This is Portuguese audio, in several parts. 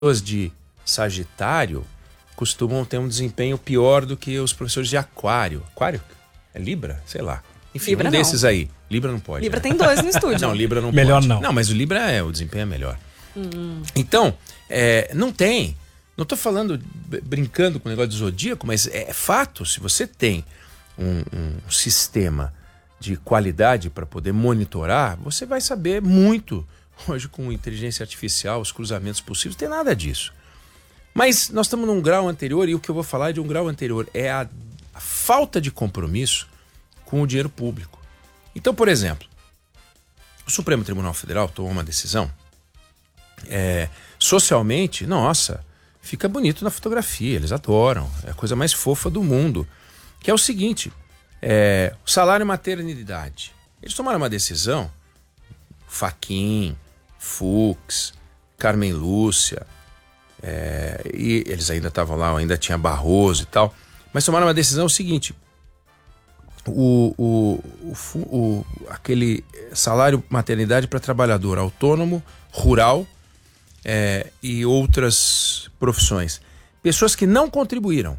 pessoas de Sagitário costumam ter um desempenho pior do que os professores de Aquário. Aquário? É Libra? Sei lá. Enfim, Libra um desses aí. Libra não pode. Libra tem 2 no estúdio. Não, Libra não Melhor pode. não. Não, mas o Libra o desempenho é melhor. Então, não tem. Não estou falando, brincando com o negócio do zodíaco, mas é fato. Se você tem um sistema de qualidade para poder monitorar, você vai saber muito. Hoje, com inteligência artificial, os cruzamentos possíveis, não tem nada disso. Mas nós estamos num grau anterior, e o que eu vou falar é de um grau anterior. É a falta de compromisso com o dinheiro público. Então, por exemplo, o Supremo Tribunal Federal tomou uma decisão. Socialmente, nossa, fica bonito na fotografia, eles adoram. É a coisa mais fofa do mundo. Que é o seguinte, o salário e maternidade. Eles tomaram uma decisão, Fachin, Fux, Carmen Lúcia, e eles ainda estavam lá, ainda tinha Barroso e tal, mas tomaram uma decisão seguinte, aquele salário maternidade para trabalhador autônomo, rural e outras profissões, pessoas que não contribuíram,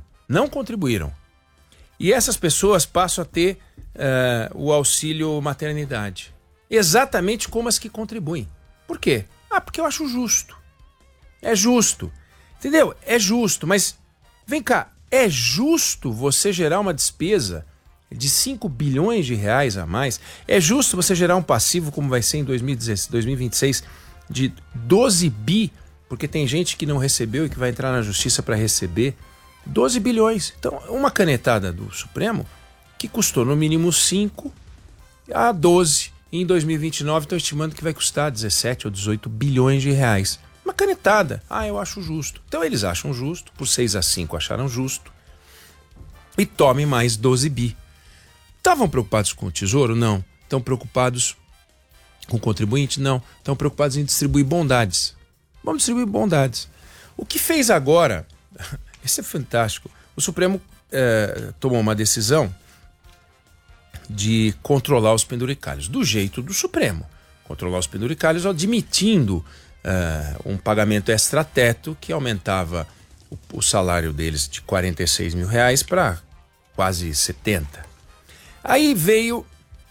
e essas pessoas passam a ter o auxílio maternidade, exatamente como as que contribuem. Por quê? Porque eu acho justo. É justo. Entendeu? É justo, mas vem cá, é justo você gerar uma despesa de 5 bilhões de reais a mais? É justo você gerar um passivo, como vai ser em 2026, de 12 bi, porque tem gente que não recebeu e que vai entrar na justiça para receber 12 bilhões. Então, uma canetada do Supremo que custou no mínimo 5 a 12. E em 2029 estão estimando que vai custar 17 ou 18 bilhões de reais. Uma canetada. Eu acho justo. Então eles acham justo, por 6 a 5 acharam justo. E tomem mais 12 bi. Estavam preocupados com o Tesouro? Não. Estão preocupados com o contribuinte? Não. Estão preocupados em distribuir bondades. Vamos distribuir bondades. O que fez agora, isso é fantástico, o Supremo tomou uma decisão de controlar os penduricalhos, do jeito do Supremo. Controlar os penduricalhos admitindo um pagamento extra-teto que aumentava o salário deles de 46 mil reais para quase 70. Aí veio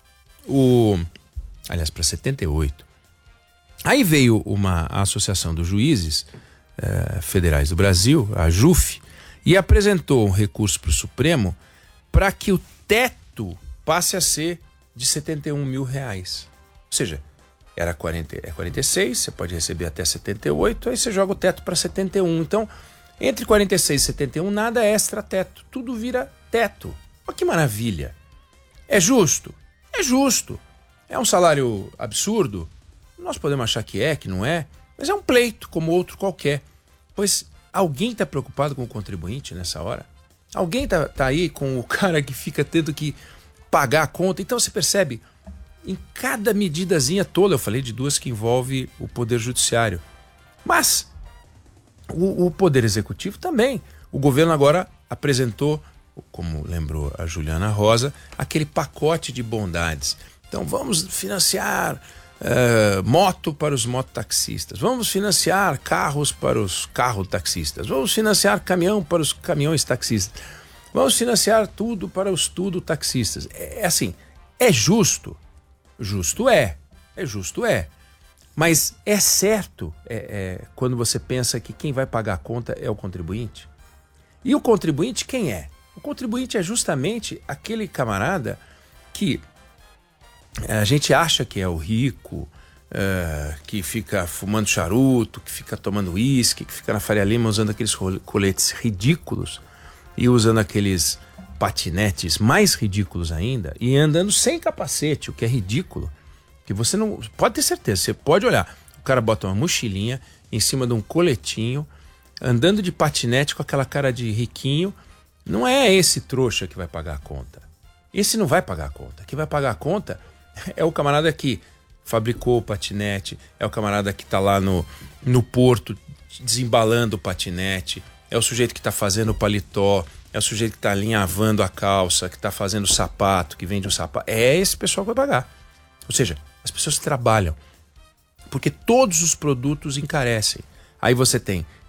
para 78. Aí veio a Associação dos Juízes Federais do Brasil, a JUF, e apresentou um recurso para o Supremo para que o teto passe a ser de 71 mil reais. Ou seja, era 46, você pode receber até 78, aí você joga o teto para 71. Então, entre 46 e 71, nada é extra-teto. Tudo vira teto. Olha que maravilha. É justo? É justo. É um salário absurdo? Nós podemos achar que não é, mas é um pleito como outro qualquer. Pois alguém está preocupado com o contribuinte nessa hora? Alguém tá aí com o cara que fica tendo que pagar a conta? Então você percebe, em cada medidazinha toda, eu falei de duas que envolve o Poder Judiciário, mas o Poder Executivo também. O governo agora apresentou, como lembrou a Juliana Rosa, aquele pacote de bondades. Então vamos financiar moto para os mototaxistas, vamos financiar carros para os carro-taxistas, vamos financiar caminhão para os caminhões taxistas, vamos financiar tudo para os tudo-taxistas. É assim, é justo? Justo é. Mas é certo quando você pensa que quem vai pagar a conta é o contribuinte? E o contribuinte quem é? O contribuinte é justamente aquele camarada que a gente acha que é o rico, que fica fumando charuto, que fica tomando uísque, que fica na Faria Lima usando aqueles coletes ridículos e usando aqueles patinetes mais ridículos ainda e andando sem capacete, o que é ridículo, que você não pode ter certeza, você pode olhar, o cara bota uma mochilinha em cima de um coletinho, andando de patinete com aquela cara de riquinho. Não é esse trouxa que vai pagar a conta. Esse não vai pagar a conta. Quem vai pagar a conta é o camarada que fabricou o patinete, é o camarada que está lá no porto desembalando o patinete, é o sujeito que está fazendo o paletó, é o sujeito que está alinhavando a calça, que está fazendo o sapato, que vende um sapato. É esse pessoal que vai pagar. Ou seja, as pessoas que trabalham. Porque todos os produtos encarecem. Aí você tem